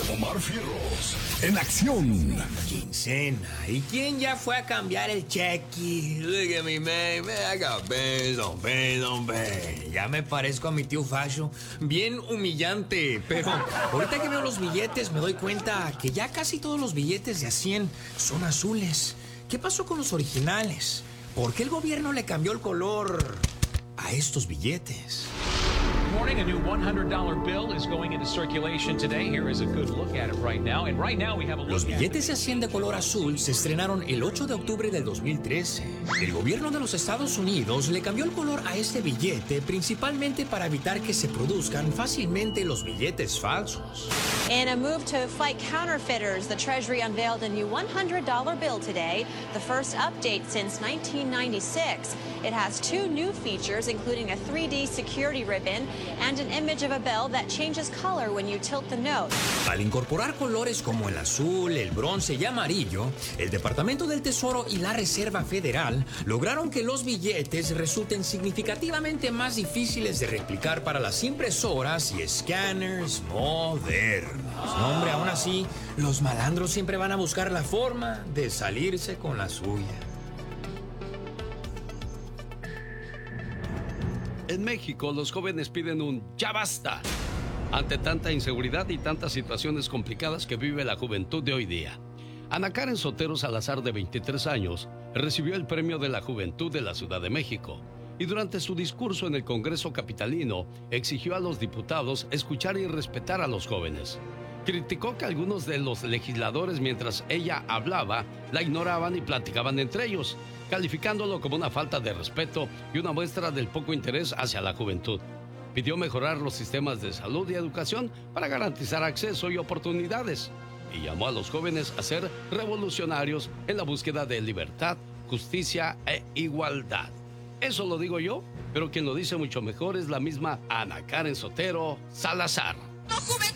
Omar Fierros, en acción. Quincena. ¿Y quién ya fue a cambiar el cheque? Look at me, man. Me haga peso. Ya me parezco a mi tío Facho. Bien humillante. Pero ahorita que veo los billetes me doy cuenta que ya casi todos los billetes de a 100 son azules. ¿Qué pasó con los originales? ¿Por qué el gobierno le cambió el color a estos billetes? Morning, a new $100 bill is going into circulation today. Here is a good look at it right now. And right now we have a look. Los billetes de 100 de color azul se estrenaron el 8 de octubre del 2013. El gobierno de los Estados Unidos le cambió el color a este billete principalmente para evitar que se produzcan fácilmente los billetes falsos. In a move to fight counterfeiters, the Treasury unveiled a new $100 bill today, the first update since 1996. It has two new features, including a 3D security ribbon and an image of a bell that changes color when you tilt the note. Al incorporar colores como el azul, el bronce y amarillo, el Departamento del Tesoro y la Reserva Federal lograron que los billetes resulten significativamente más difíciles de replicar para las impresoras y escáneres modernos. No, hombre, aún así, los malandros siempre van a buscar la forma de salirse con la suya. En México, los jóvenes piden un ¡ya basta! Ante tanta inseguridad y tantas situaciones complicadas que vive la juventud de hoy día. Ana Karen Sotero Salazar, de 23 años, recibió el Premio de la Juventud de la Ciudad de México y durante su discurso en el Congreso Capitalino exigió a los diputados escuchar y respetar a los jóvenes. Criticó que algunos de los legisladores, mientras ella hablaba, la ignoraban y platicaban entre ellos, calificándolo como una falta de respeto y una muestra del poco interés hacia la juventud. Pidió mejorar los sistemas de salud y educación para garantizar acceso y oportunidades y llamó a los jóvenes a ser revolucionarios en la búsqueda de libertad, justicia e igualdad. Eso lo digo yo, pero quien lo dice mucho mejor es la misma Ana Karen Sotero Salazar. ¡No,